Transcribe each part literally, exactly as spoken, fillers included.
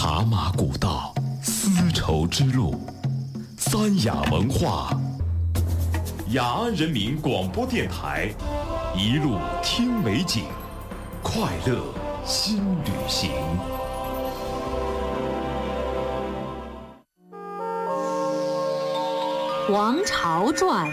茶马古道，丝绸之路，三雅文化，雅安人民广播电台，一路听美景，快乐新旅行。 王朝传。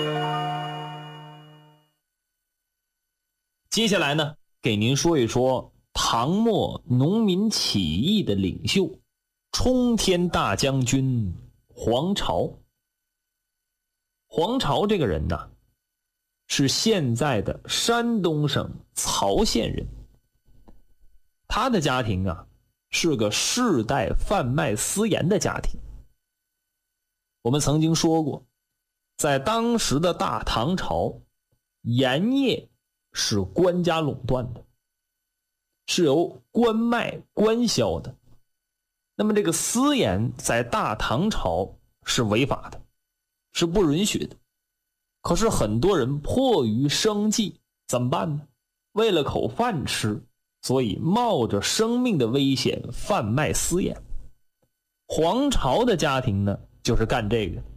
接下来呢，给您说一说唐末农民起义的领袖，冲天大将军黄巢。黄巢这个人呢，是现在的山东省曹县人。他的家庭啊，是个世代贩卖私盐的家庭。我们曾经说过，在当时的大唐朝，盐业是官家垄断的，是由官卖官销的。那么这个私盐在大唐朝是违法的，是不允许的。可是很多人迫于生计，怎么办呢？为了口饭吃，所以冒着生命的危险贩卖私盐。黄巢的家庭呢，就是干这个。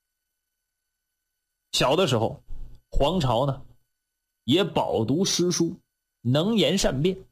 小的时候，黄巢呢也饱读诗书，能言善辩，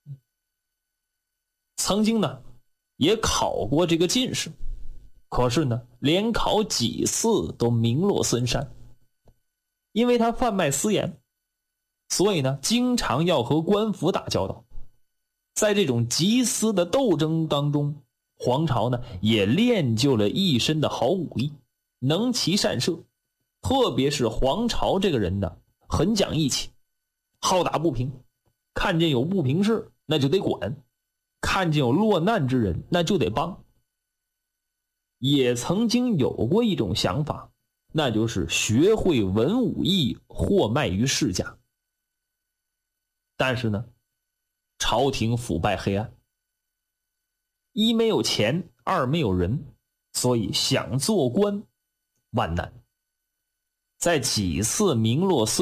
曾经呢也考过这个进士，可是呢连考几次都名落孙山。因为他贩卖私盐，所以呢经常要和官府打交道。在这种缉私的斗争当中，黄巢呢也练就了一身的好武艺，能骑善射。特别是黄巢这个人呢，很讲义气，好打不平，看见有不平事那就得管，看见有落难之人那就得帮。也曾经有过一种想法，那就是学会文武艺，货卖于世家。但是呢，朝廷腐败黑暗，一没有钱，二没有人，所以想做官万难。在几次名落孙